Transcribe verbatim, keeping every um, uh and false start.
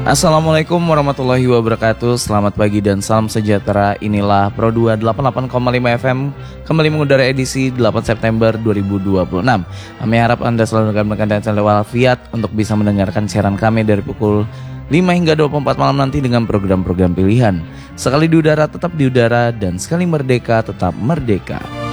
Assalamualaikum warahmatullahi wabarakatuh. Selamat pagi dan salam sejahtera. Inilah Pro dua delapan puluh delapan koma lima F M kembali mengudara edisi delapan September dua ribu dua puluh enam. Kami harap Anda selalu dalam keadaan walafiat untuk bisa mendengarkan siaran kami dari pukul lima hingga dua puluh empat malam nanti dengan program-program pilihan. Sekali di udara tetap di udara dan sekali merdeka tetap merdeka.